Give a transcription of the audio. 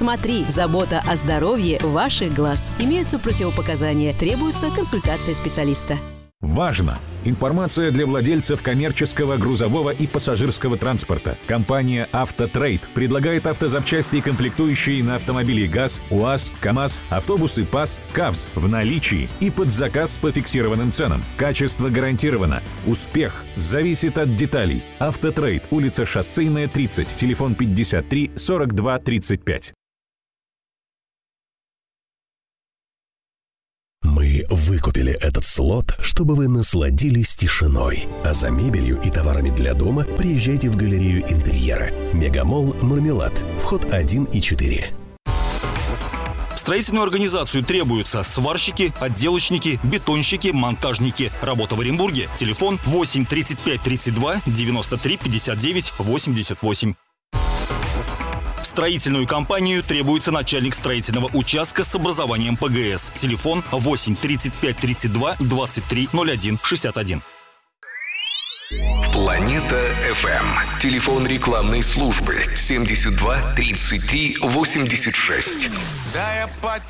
Смотри, забота о здоровье ваших глаз. Имеются противопоказания. Требуется консультация специалиста. Важно! Информация для владельцев коммерческого, грузового и пассажирского транспорта. Компания «Автотрейд» предлагает автозапчасти и комплектующие на автомобили ГАЗ, УАЗ, КАМАЗ, автобусы ПАЗ, КАВЗ в наличии и под заказ по фиксированным ценам. Качество гарантировано. Успех зависит от деталей. «Автотрейд», улица Шоссейная, 30, телефон 53 42 35. Мы выкупили этот слот, чтобы вы насладились тишиной. А за мебелью и товарами для дома приезжайте в галерею интерьера. Мегамолл «Мармелад». Вход 1 и 4. В строительную организацию требуются сварщики, отделочники, бетонщики, монтажники. Работа в Оренбурге. Телефон 8 35 32 93 59 88. В строительную компанию требуется начальник строительного участка с образованием ПГС. Телефон 8 35 32 23 01 61. Планета FM. Телефон рекламной службы 72 33 86. Да, я